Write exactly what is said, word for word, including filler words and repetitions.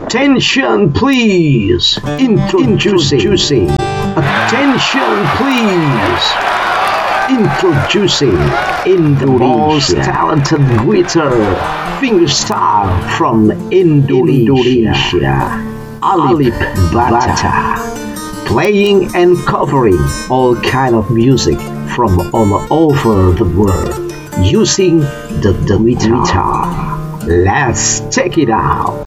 Attention please. Introducing. Introducing. Attention please. Introducing in the most talented guitar fingerstyle from Indonesia, Alip Bata, playing and covering all kind of music from all over the world using the, the guitar. Let's check it out.